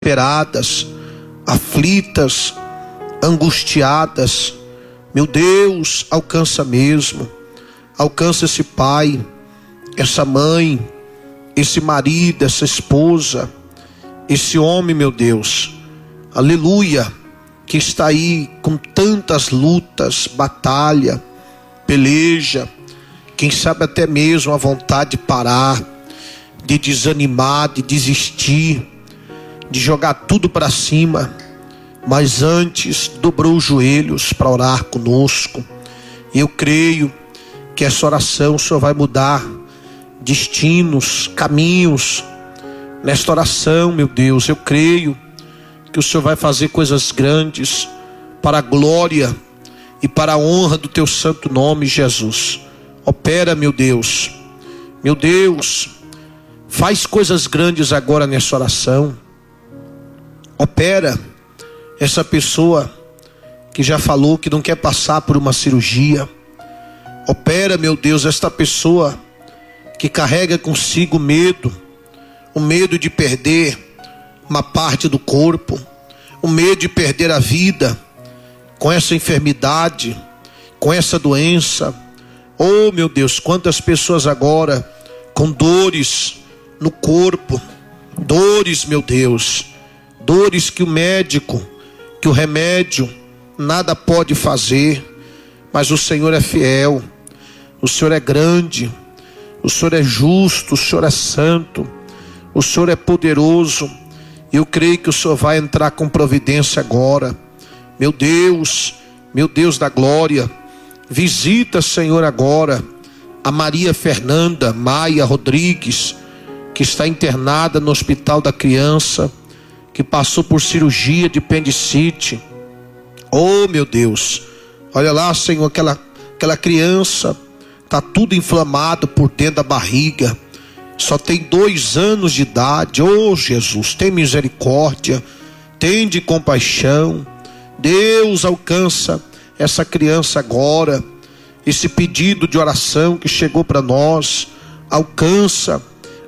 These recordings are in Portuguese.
desesperadas, aflitas, angustiadas. Meu Deus, alcança mesmo. Alcança esse pai, essa mãe, esse marido, essa esposa, esse homem, meu Deus, aleluia, que está aí com tantas lutas, batalha, peleja, quem sabe até mesmo a vontade de parar, de desanimar, de desistir, de jogar tudo para cima, mas antes dobrou os joelhos para orar conosco. Eu creio que essa oração o Senhor vai mudar destinos, caminhos. Nesta oração, meu Deus, eu creio que o Senhor vai fazer coisas grandes para a glória e para a honra do teu santo nome, Jesus. Opera, meu Deus, faz coisas grandes agora nessa oração. Opera essa pessoa que já falou que não quer passar por uma cirurgia. Opera, meu Deus, esta pessoa que carrega consigo medo, o medo de perder uma parte do corpo, o medo de perder a vida com essa enfermidade, com essa doença. Oh, meu Deus, quantas pessoas agora com dores no corpo, dores, meu Deus, dores que o médico, que o remédio nada pode fazer, mas o Senhor é fiel, o Senhor é grande, o Senhor é justo, o Senhor é santo, o Senhor é poderoso. Eu creio que o Senhor vai entrar com providência agora. Meu Deus da glória, visita, Senhor, agora a Maria Fernanda Maia Rodrigues, que está internada no Hospital da Criança, que passou por cirurgia de apendicite. Oh, meu Deus, olha lá, Senhor, aquela criança está tudo inflamado por dentro da barriga, só tem 2 anos de idade. Oh, Jesus, tem misericórdia, tem de compaixão. Deus, alcança essa criança agora. Esse pedido de oração que chegou para nós, alcança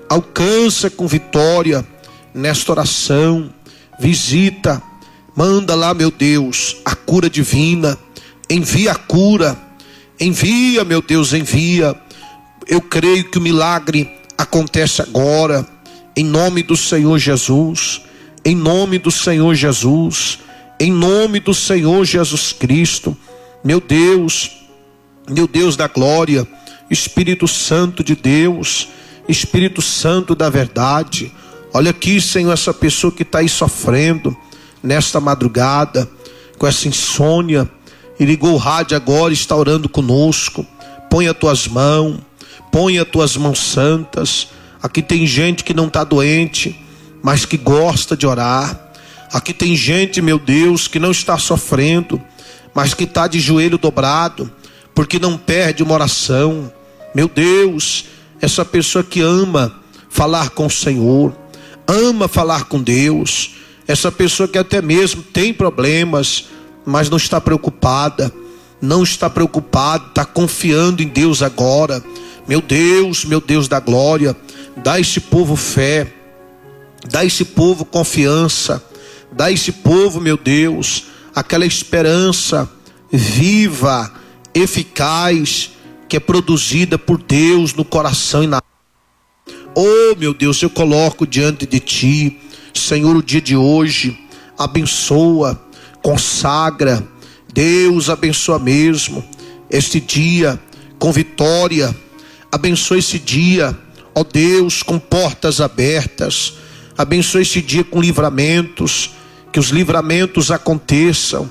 com vitória nesta oração. Visita, manda lá, meu Deus, a cura divina. Envia a cura, envia, meu Deus, envia. Eu creio que o milagre acontece agora, em nome do Senhor Jesus, em nome do Senhor Jesus, em nome do Senhor Jesus Cristo. Meu Deus da glória, Espírito Santo de Deus, Espírito Santo da verdade, olha aqui, Senhor, essa pessoa que está aí sofrendo nesta madrugada, com essa insônia, e ligou o rádio agora, está orando conosco. Põe as tuas mãos santas. Aqui tem gente que não está doente, mas que gosta de orar. Aqui tem gente, meu Deus, que não está sofrendo, mas que está de joelho dobrado, porque não perde uma oração. Meu Deus, essa pessoa que ama falar com o Senhor, ama falar com Deus, essa pessoa que até mesmo tem problemas, mas não está preocupada, está confiando em Deus agora. Meu Deus da glória, dá a esse povo fé, dá a esse povo confiança, dá a esse povo, meu Deus, aquela esperança viva, eficaz, que é produzida por Deus no coração e na alma. Oh, meu Deus, eu coloco diante de ti, Senhor, o dia de hoje. Abençoa, consagra, Deus, abençoa mesmo este dia com vitória. Abençoa esse dia, ó Deus, com portas abertas. Abençoa esse dia com livramentos, que os livramentos aconteçam,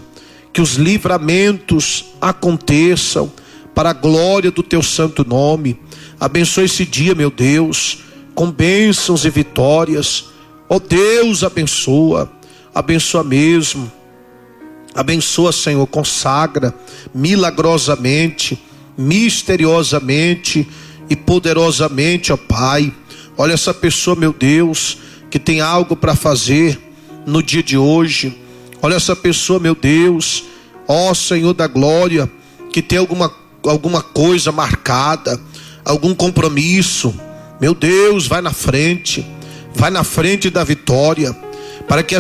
para a glória do teu santo nome. Abençoa esse dia, meu Deus, com bênçãos e vitórias. Ó Deus, abençoa mesmo. Abençoa, Senhor, consagra milagrosamente, misteriosamente e poderosamente, ó Pai. Olha essa pessoa, meu Deus, que tem algo para fazer no dia de hoje. Olha essa pessoa, meu Deus, ó Senhor da glória, que tem alguma coisa marcada, algum compromisso. Meu Deus, vai na frente da vitória. para que